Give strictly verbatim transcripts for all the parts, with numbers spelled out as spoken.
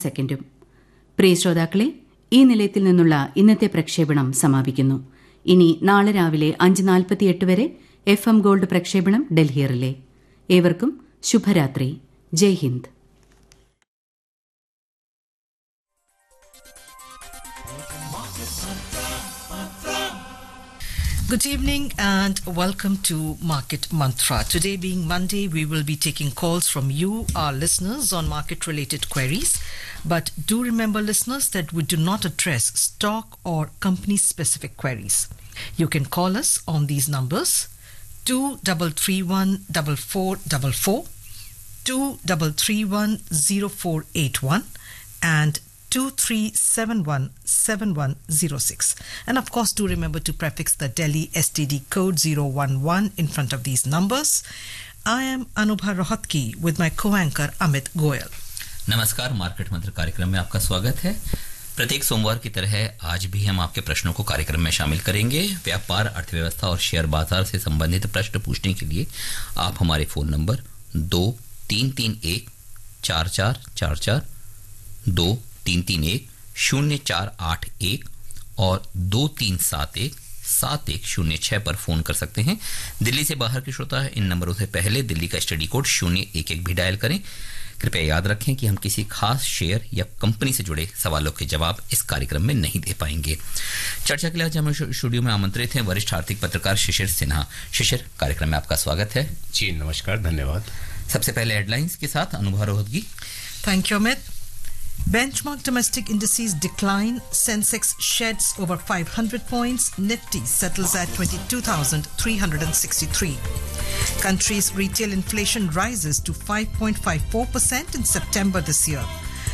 സെക്കൻഡും. പ്രിയ ശ്രോതാക്കളെ, ഈ നിലയത്തിൽ നിന്നുള്ള ഇന്നത്തെ പ്രക്ഷേപണം സമാപിക്കുന്നു. ഇനി നാളെ രാവിലെ അഞ്ച് നാൽപ്പത്തിയെട്ട് വരെ എഫ് എം ഗോൾഡ് പ്രക്ഷേപണം ഡൽഹി റിലേ. ഏവർക്കും ശുഭരാത്രി. ജയ് Hind. Good evening and welcome to Market Mantra. Today being Monday, we will be taking calls from you, our listeners, on market-related queries. But do remember, listeners, that we do not address stock or company-specific queries. You can call us on these numbers: two three three one four four four four, two three three one zero four eight one, and two three seven one seven one zero six. And of course, do remember to prefix the Delhi S T D code zero one one in front of these numbers. I am Anubha Rohatgi with my co-anchor Amit Goyal. नमस्कार, market मंत्र कार्यक्रम में आपका स्वागत है। प्रत्येक सोमवार की तरह आज भी हम आपके प्रश्नों को कार्यक्रम में शामिल करेंगे। व्यापार, अर्थव्यवस्था और शेयर बाजार से संबंधित प्रश्न पूछने के लिए आप हमारे फोन नंबर दो तीन तीन एक चार चार चार चार, दो तीन तीन एक शून्य चार आठ एक और दो तीन सात एक सात एक शून्य छह पर फोन कर सकते हैं। दिल्ली से बाहर के श्रोता इन नंबरों से पहले दिल्ली का स्टडी कोड शून्य एक एक भी डायल करें। कृपया याद रखें कि हम किसी खास शेयर या कंपनी से जुड़े सवालों के जवाब इस कार्यक्रम में नहीं दे पाएंगे। चर्चा के लिए आज हम स्टूडियो में आमंत्रित हैं वरिष्ठ आर्थिक पत्रकार शिशिर सिन्हा। शिशिर, कार्यक्रम में आपका स्वागत है। जी नमस्कार, धन्यवाद। सबसे पहले हेडलाइंस के साथ अनुभव Rohatgi. Thank you, Amit. Benchmark domestic indices decline. Sensex sheds over five hundred points. Nifty settles at twenty-two thousand three hundred sixty-three. Country's retail inflation rises to five point five four percent in September this year.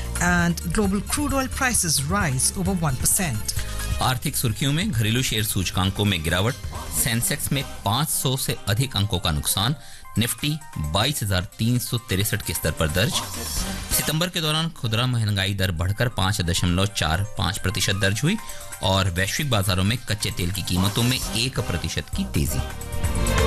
And global crude oil prices rise over one percent. आर्थिक सुर्खियों में घरेलू share सूचकांकों में गिरावट, Sensex में पाँच सौ से अधिक अंकों का नुकसान, निफ्टी बाईस हजार तीन सौ तिरसठ के स्तर पर दर्ज। सितंबर के दौरान खुदरा महंगाई दर बढ़कर पाँच दशमलव चार पाँच प्रतिशत दर्ज हुई और वैश्विक बाजारों में कच्चे तेल की कीमतों में एक प्रतिशत की तेजी।